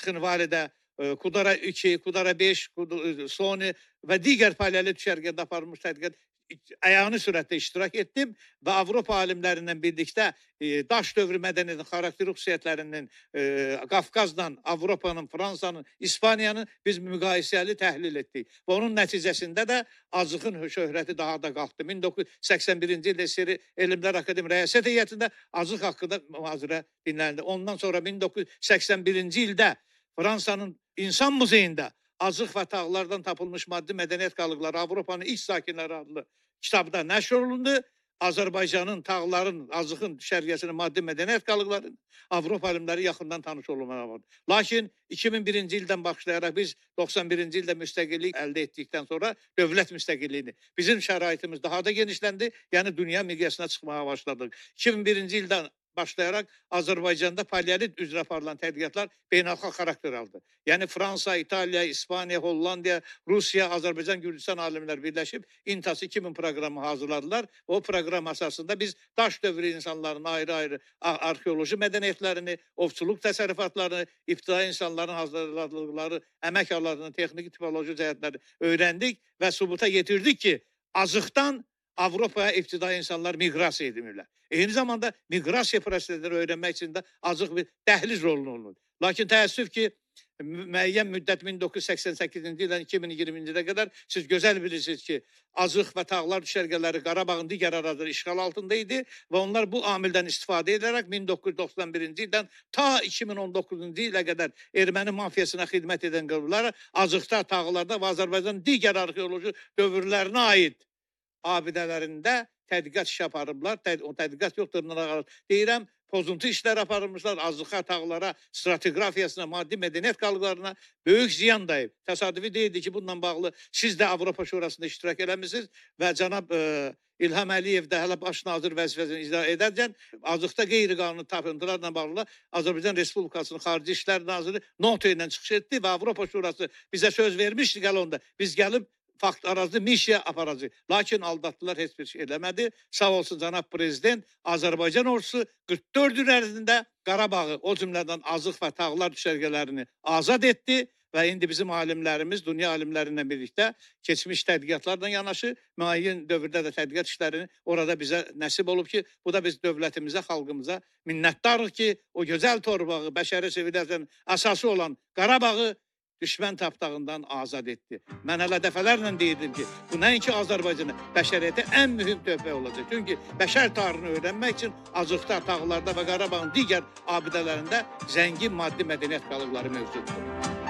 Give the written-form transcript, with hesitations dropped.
Sıxınvalidə, Kudara 2, Kudara 5, Soni və digər paralel düşərgədə aparılmış tədqiqat ayağını sürətlə iştirak etdim və Avropa alimlərindən birlikdə daş dövrü mədəniyyətinin xarakter xüsusiyyətlərinin Qafqazla Avropanın, Fransanın, İspaniyanın biz müqayisəli təhlil etdik. Və onun nəticəsində də azıqın şöhrəti daha da qalxdı. 1981-ci ildə SSR Elmlər Akademi Rəyasət Heyətində azıq haqqında mühazirə dinləndi. Ondan sonra 1981-ci ildə Fransanın İnsan Muzeyində Azıq və Tağlardan tapılmış maddi mədəniyyət qalıqları Avropanın ilk sakinləri adlı kitabda nəşr olundu. Azərbaycanın, tağların, azığın düşərgəsinin maddi mədəniyyət qalıqları Avropa alimləri yaxından tanış olunmağa vardı. Lakin 2001-ci ildən başlayaraq biz 91-ci ildə müstəqillik əldə etdikdən sonra dövlət müstəqilliyini bizim şəraitimiz daha da genişləndi. Yəni dünya miqyasına çıxmağa başladıq. 2001-ci ildən başlayaraq Azərbaycanda paleolit üzrə aparılan tədqiqatlar beynəlxalq xarakter aldı. Yəni Fransa, İtaliya, İspaniya, Hollandiya, Rusiya, Azərbaycan, Gürcistan alimlər birləşib İNTAS 2000 proqramı hazırladılar. O proqram əsasında biz daş dövrü insanların ayrı-ayrı arxeoloji mədəniyyətlərini, ovçuluq təsərrüfatlarını, ibtidai insanların hazırladıqları əmək alanlarını, texniki tipoloji cəhətləri öyrəndik və sübuta yetirdik ki, azıqdan Avropaya ibtidai insanlar miqrasiya edilirlər. Eyni zamanda miqrasiya prosesləri öyrənmək üçün də azıq bir dəhliz rolunu olur. Lakin təəssüf ki, müəyyən müddət 1988-ci ildən 2020-ci ilə qədər siz gözəl bilirsiniz ki, azıq və tağlar düşərgələri Qarabağın digər əraziləri işğal altında idi və onlar bu amildən istifadə edərək 1991-ci ildən ta 2019-cu ilə qədər erməni mafiyasına xidmət edən qövmlər azıqda, tağlarda və Azərbaycanın digər arxeoloji dövrlərinə aid abidələrində tədqiqat işi aparıblar. O tədqiqat yoxdur, deyirəm, pozuntu işlər aparılmışlar, azıqa, tağlara, stratigrafiyasına, maddi mədəniyyət qalıqlarına böyük ziyan dayıb. Təsadüfi deyildi ki, bununla bağlı siz də Avropa Şurasında iştirak eləmişsiniz və cənab İlham Əliyev də hələ baş nazir vəzifəsini icra edərkən azıqda qeyri-qanuni tapıntılarla bağlı Azərbaycan Respublikasının Xarici İşlər Naziri nota ilə çıxış etdi və Avropa Şurası bizə söz vermişdi onda. Biz gəlib fakt arazı misiya aparacaq. Lakin aldatdılar, heç bir şey eləmədi. Sağ olsun cənab prezident, Azərbaycan ordusu 44 gün ərzində Qarabağı, o cümlədən azıq və tağlar düşərgələrini azad etdi və indi bizim alimlərimiz, dünya alimlərinlə birlikdə keçmiş tədqiqatlarla yanaşı, müəyyən dövrdə də tədqiqat işlərini orada bizə nəsib olub ki, bu da biz dövlətimizə, xalqımıza minnətdarıq ki, o gözəl torbağı, bəşəri sivilizasiyanın əsası olan Qarabağı düşmən tapdağından azad etdi. Mən hələ dəfələrlə deyirdim ki, bu nəinki Azərbaycana, bəşəriyyətə ən mühüm töhfə olacaq. Çünki bəşər tarixini öyrənmək üçün azıqda, tağlarda və Qarabağın digər abidələrində zəngin maddi mədəniyyət qalıqları mövcuddur.